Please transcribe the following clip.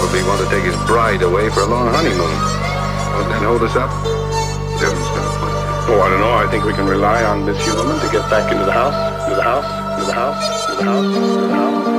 probably want to take his bride away for a long honeymoon. Won't that hold us up? Oh, I don't know. I think we can rely on this human to get back into the house, into the house, into the house, into the house, into the house.